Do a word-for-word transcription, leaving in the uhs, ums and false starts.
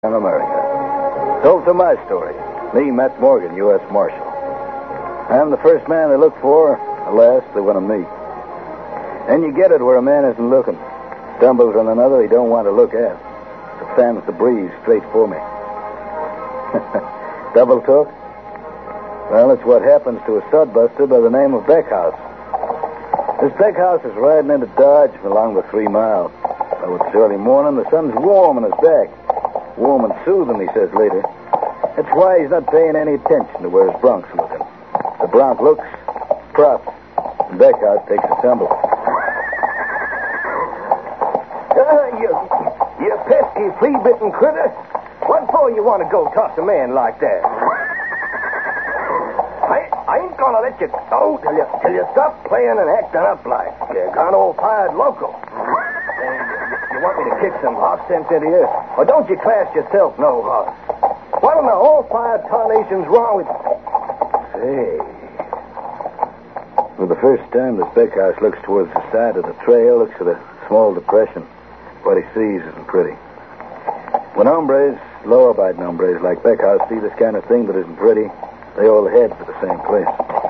in America. Told to my story. Me, Matt Morgan, U S Marshal. I'm the first man they look for. Alas, they want to meet. And you get it where a man isn't looking. Stumbles on another he don't want to look at. So fans the breeze straight for me. Double talk? Well, it's what happens to a sodbuster by the name of Beckhouse. This Beckhouse is riding into Dodge along the three mile. Oh, it's early morning. The sun's warm on his back. Warm and soothing, he says later. That's why he's not paying any attention to where his bronc's looking. The bronc looks, props, and Beckhouse takes a tumble. Uh, you, you pesky, flea-bitten critter. What for you want to go toss a man like that? I, I ain't gonna let you go till you, till you stop playing and acting up like you're gone old-fired local. You want me to kick some horse sense into you? Or don't you class yourself no horse? What in the whole fired tarnation's wrong with... Say... For the first time, this Beckhouse looks towards the side of the trail, looks at a small depression. What he sees isn't pretty. When hombres, law-abiding hombres like Beckhouse see this kind of thing that isn't pretty, they all head for the same place.